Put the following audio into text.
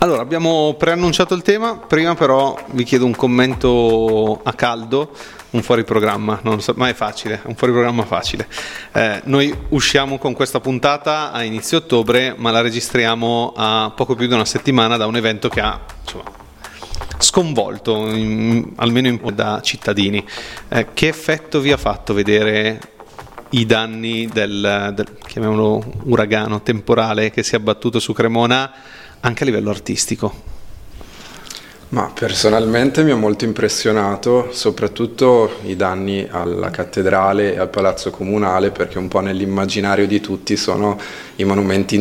Allora, abbiamo preannunciato il tema, prima però vi chiedo un commento a caldo, un fuori programma, non so, ma è facile, è un fuori programma facile. Noi usciamo con questa puntata a inizio ottobre, ma la registriamo a poco più di una settimana da un evento che ha, insomma, sconvolto, almeno da cittadini. Che effetto vi ha fatto vedere i danni del chiamiamolo uragano temporale che si è abbattuto su Cremona anche a livello artistico? Ma personalmente mi ha molto impressionato, soprattutto i danni alla cattedrale e al palazzo comunale, perché un po' nell'immaginario di tutti sono i monumenti